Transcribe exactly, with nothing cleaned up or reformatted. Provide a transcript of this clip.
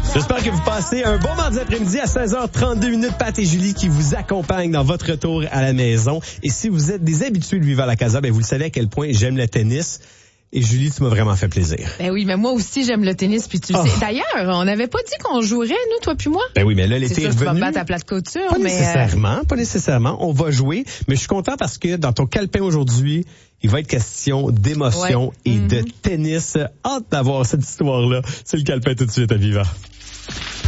J'espère que vous passez un bon mardi après-midi à seize heures trente-deux minutes. Pat et Julie qui vous accompagnent dans votre retour à la maison. Et si vous êtes des habitués de Vivre à la Casa, ben vous le savez à quel point j'aime le tennis. Et Julie, tu m'as vraiment fait plaisir. Ben oui, mais moi aussi, j'aime le tennis, puis tu le oh. sais. D'ailleurs, on n'avait pas dit qu'on jouerait, nous, toi puis moi. Ben oui, mais là, l'été est revenu. Tu vas me battre à plat de couture, pas mais... nécessairement, euh... pas nécessairement. On va jouer, mais je suis content parce que dans ton calepin aujourd'hui, il va être question d'émotion ouais. et mm-hmm. de tennis. Hâte d'avoir cette histoire-là. C'est le calepin tout de suite à Viva.